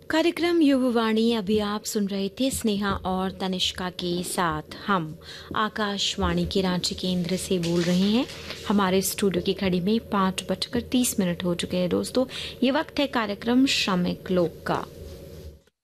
कार्यक्रम युववाणी अभी आप सुन रहे थे स्नेहा और तनिष्का के साथ। हम आकाशवाणी के रांची केंद्र से बोल रहे हैं। हमारे स्टूडियो की घड़ी में 5:30 हो चुके हैं दोस्तों। ये वक्त है कार्यक्रम श्रमिक लोक का।